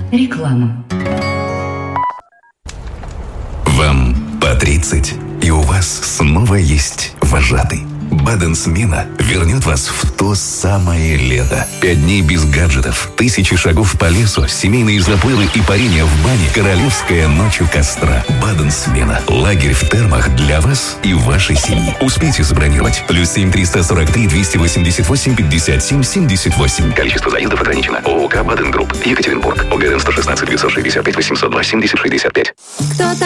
Реклама. Вам по 30, и у вас снова есть вожатый. Баден-смена вернет вас в то самое лето. 5 дней без гаджетов, 1000 шагов по лесу, семейные заплывы и парение в бане, королевская ночь у костра. Баден-смена. Лагерь в термах для вас и вашей семьи. Успейте забронировать. +7 343 288 57 78. Количество заездов ограничено. ООК «Баден Групп». Екатеринбург. ОГРН 116 965 802 70 65. Кто-то